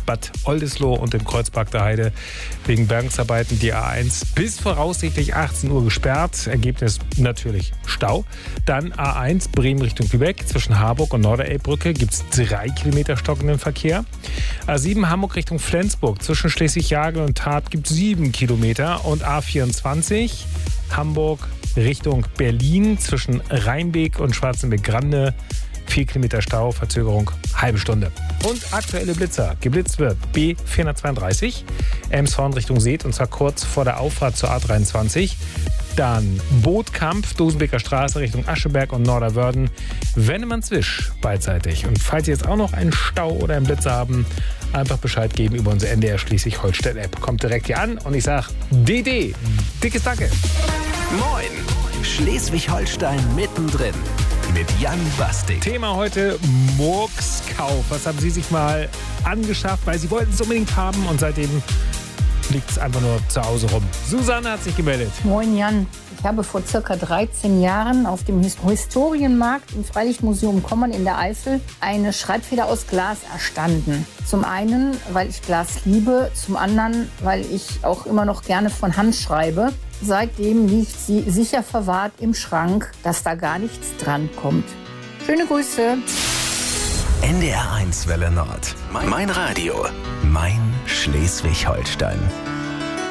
Bad Oldesloe und im Kreuzberg der Heide wegen Bergungsarbeiten die A1 bis voraussichtlich 18 Uhr gesperrt. Ergebnis natürlich Stau. Dann A1 Bremen Richtung Lübeck. Zwischen Harburg und Norderelbbrücke gibt es 3 Kilometer stockenden Verkehr. A7 Hamburg Richtung Flensburg. Zwischen Schleswig-Jagel und Tharp gibt es 7 Kilometer. Und A24 Hamburg Richtung Berlin. Zwischen Rheinbeek und Schwarzenbeck-Grande 4 Kilometer Stau, Verzögerung halbe Stunde. Und aktuelle Blitzer. Geblitzt wird B432, Elmshorn Richtung Seet, und zwar kurz vor der Auffahrt zur A23. Dann Bootkampf, Dosenbeker Straße Richtung Ascheberg und Norderwörden, Wennemannswisch beidseitig. Und falls Sie jetzt auch noch einen Stau oder einen Blitzer haben, einfach Bescheid geben über unsere NDR Schleswig-Holstein-App. Kommt direkt hier an und ich sage DD, dickes Danke. Moin, Schleswig-Holstein mittendrin. Mit Jan Bastik. Thema heute Murkskauf. Was haben Sie sich mal angeschafft, weil Sie wollten es unbedingt haben und seitdem liegt es einfach nur zu Hause rum. Susanne hat sich gemeldet. Moin Jan. Ich habe vor circa 13 Jahren auf dem Historienmarkt im Freilichtmuseum Kommern in der Eifel eine Schreibfeder aus Glas erstanden. Zum einen, weil ich Glas liebe, zum anderen, weil ich auch immer noch gerne von Hand schreibe. Seitdem liegt sie sicher verwahrt im Schrank, dass da gar nichts dran kommt. Schöne Grüße. NDR 1 Welle Nord. Mein Radio. Mein Schleswig-Holstein.